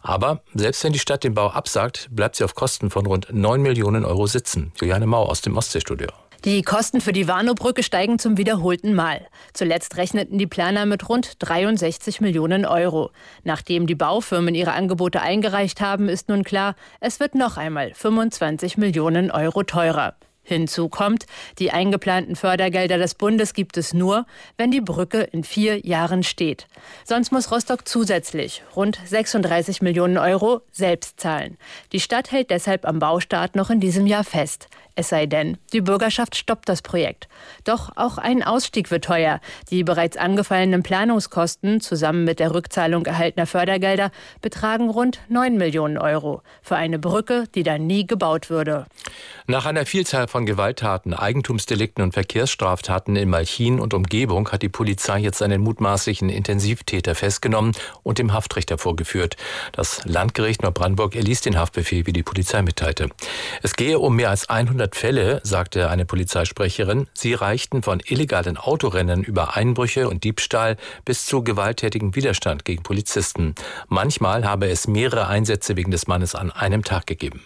Aber selbst wenn die Stadt den Bau absagt, bleibt sie auf Kosten von rund 9 Millionen Euro sitzen. Juliane Mau aus dem Ostseestudio. Die Kosten für die Warnow-Brücke steigen zum wiederholten Mal. Zuletzt rechneten die Planer mit rund 63 Millionen Euro. Nachdem die Baufirmen ihre Angebote eingereicht haben, ist nun klar, es wird noch einmal 25 Millionen Euro teurer. Hinzu kommt, die eingeplanten Fördergelder des Bundes gibt es nur, wenn die Brücke in 4 Jahren steht. Sonst muss Rostock zusätzlich rund 36 Millionen Euro selbst zahlen. Die Stadt hält deshalb am Baustart noch in diesem Jahr fest. Es sei denn, die Bürgerschaft stoppt das Projekt. Doch auch ein Ausstieg wird teuer. Die bereits angefallenen Planungskosten zusammen mit der Rückzahlung erhaltener Fördergelder betragen rund 9 Millionen Euro für eine Brücke, die dann nie gebaut würde. Nach einer Vielzahl von Gewalttaten, Eigentumsdelikten und Verkehrsstraftaten in Malchin und Umgebung hat die Polizei jetzt einen mutmaßlichen Intensivtäter festgenommen und dem Haftrichter vorgeführt. Das Landgericht Neubrandenburg erließ den Haftbefehl, wie die Polizei mitteilte. Es gehe um mehr als 100 Fälle, sagte eine Polizeisprecherin. Sie reichten von illegalen Autorennen über Einbrüche und Diebstahl bis zu gewalttätigem Widerstand gegen Polizisten. Manchmal habe es mehrere Einsätze wegen des Mannes an einem Tag gegeben.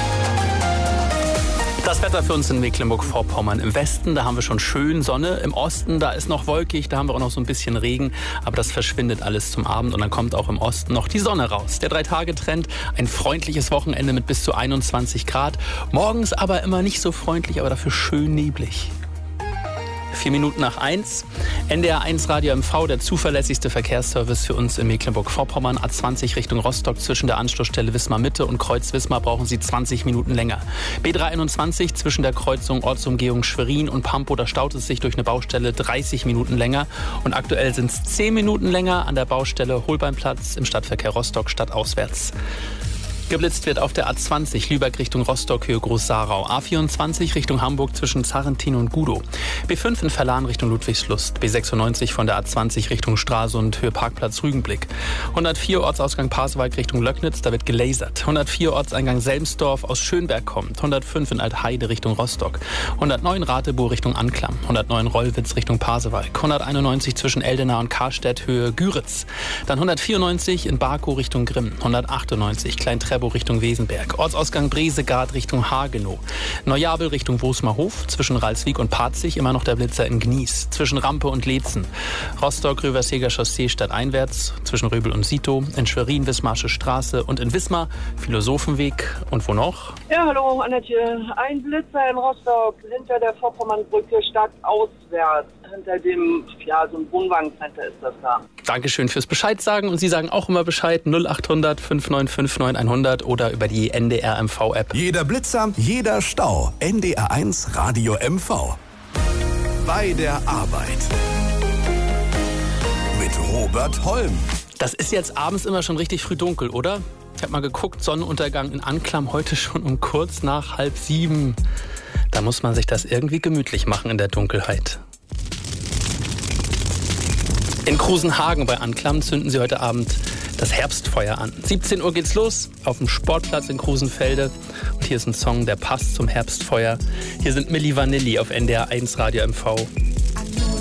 Das Wetter für uns in Mecklenburg-Vorpommern. Im Westen, da haben wir schon schön Sonne. Im Osten, da ist noch wolkig, da haben wir auch noch so ein bisschen Regen. Aber das verschwindet alles zum Abend und dann kommt auch im Osten noch die Sonne raus. Der 3-Tage-Trend, ein freundliches Wochenende mit bis zu 21 Grad. Morgens aber immer nicht so freundlich, aber dafür schön neblig. 4 Minuten nach 1. NDR 1 Radio MV, der zuverlässigste Verkehrsservice für uns in Mecklenburg-Vorpommern. A20 Richtung Rostock zwischen der Anschlussstelle Wismar-Mitte und Kreuz Wismar brauchen Sie 20 Minuten länger. B321 zwischen der Kreuzung Ortsumgehung Schwerin und Pampo, da staut es sich durch eine Baustelle 30 Minuten länger. Und aktuell sind es 10 Minuten länger an der Baustelle Holbeinplatz im Stadtverkehr Rostock stadtauswärts. Geblitzt wird auf der A20 Lübeck Richtung Rostock, Höhe Groß-Sarau. A24 Richtung Hamburg zwischen Zarrentin und Gudow. B5 in Verlan Richtung Ludwigslust. B96 von der A20 Richtung Stralsund, Höhe Parkplatz Rügenblick. 104 Ortsausgang Pasewalk Richtung Löcknitz, da wird gelasert. 104 Ortseingang Selmsdorf aus Schönberg kommt. 105 in Altheide Richtung Rostock. 109 Rathebow Richtung Anklam. 109 Rollwitz Richtung Pasewalk. 191 zwischen Eldena und Karstedt, Höhe Güritz. Dann 194 in Barkow Richtung Grimm. 198 Klein-Trebow Richtung Wesenberg. Ortsausgang Bresegard Richtung Hagenow. Neujabel Richtung Wosmerhof. Zwischen Ralswiek und Parzig immer noch der Blitzer in Gnies. Zwischen Rampe und Leetzen. Rostock-Röverseger Chaussee stadteinwärts. Zwischen Röbel und Sito. In Schwerin Wismarsche Straße. Und in Wismar Philosophenweg. Und wo noch? Ja, hallo, Annette. Ein Blitzer in Rostock hinter der Vorpommernbrücke stadtauswärts. Hinter dem, so ein Wohnwagencenter ist das da. Dankeschön fürs Bescheid sagen. Und Sie sagen auch immer Bescheid. 0800 595 9100 oder über die NDR MV-App. Jeder Blitzer, jeder Stau. NDR 1 Radio MV. Bei der Arbeit. Mit Robert Holm. Das ist jetzt abends immer schon richtig früh dunkel, oder? Ich habe mal geguckt, Sonnenuntergang in Anklam heute schon um kurz nach 6:30. Da muss man sich das irgendwie gemütlich machen in der Dunkelheit. In Krusenhagen bei Anklam zünden sie heute Abend das Herbstfeuer an. 17 Uhr geht's los auf dem Sportplatz in Krusenfelde. Und hier ist ein Song, der passt zum Herbstfeuer. Hier sind Milli Vanilli auf NDR 1 Radio MV.